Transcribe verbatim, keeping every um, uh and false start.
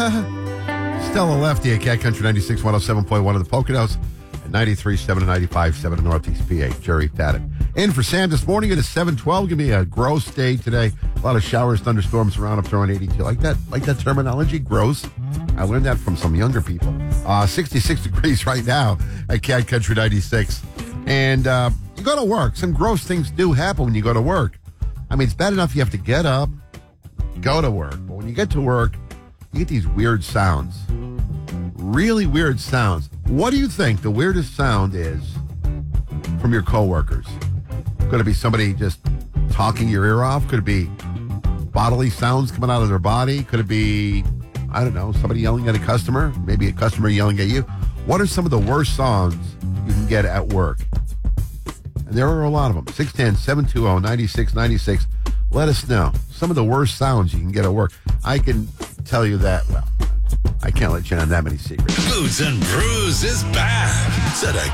Stella Lefty at Cat Country ninety-six, one oh seven point one of the Poconos, and ninety-three point seven and ninety-five point seven in Northeast P A. Jerry Paddock. In for Sam this morning, it is seven twelve. Give me a gross day today. A lot of showers, thunderstorms around up to around eighty-two. Like that, like that terminology, gross. I learned that from some younger people. Uh, sixty-six degrees right now at Cat Country ninety-six. And uh, you go to work. Some gross things do happen when you go to work. I mean, it's bad enough you have to get up, go to work. But when you get to work, you get these weird sounds. Really weird sounds. What do you think the weirdest sound is from your coworkers? Could it be somebody just talking your ear off? Could it be bodily sounds coming out of their body? Could it be, I don't know, somebody yelling at a customer? Maybe a customer yelling at you? What are some of the worst songs you can get at work? And there are a lot of them. six one zero, seven two zero, nine six nine six. Let us know. Some of the worst sounds you can get at work. I can tell you that, well, I can't let you in on that many secrets. Boots and Brews is back. Said I